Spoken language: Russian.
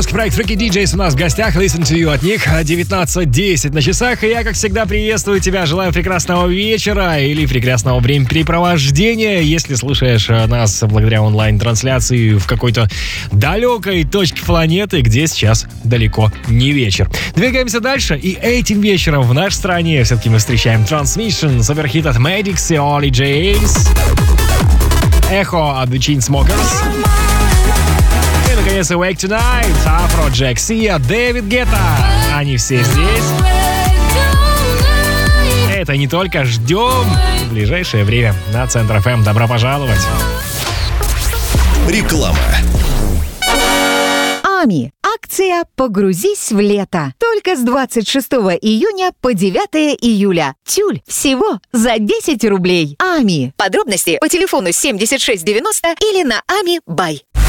Британский проект Freaky DJs у нас в гостях. Listen to you от них. 19:10 на часах. И я, как всегда, приветствую тебя. Желаю прекрасного вечера или прекрасного времяпрепровождения, если слушаешь нас благодаря онлайн-трансляции в какой-то далекой точке планеты, где сейчас далеко не вечер. Двигаемся дальше. И этим вечером в нашей стране все-таки мы встречаем Transmission, суперхит от Maddox и Оли Джеймс, Эхо от The Chainsmokers. И, наконец, Awake Tonight, Afrojack, Sia, Дэвид Гетта. Они все здесь. Это не только ждем в ближайшее время на Центр ФМ. Добро пожаловать. Реклама. АМИ. Акция «Погрузись в лето». Только с 26 июня по 9 июля. Тюль всего за 10 рублей. АМИ. Подробности по телефону 7690 или на AMI.BY.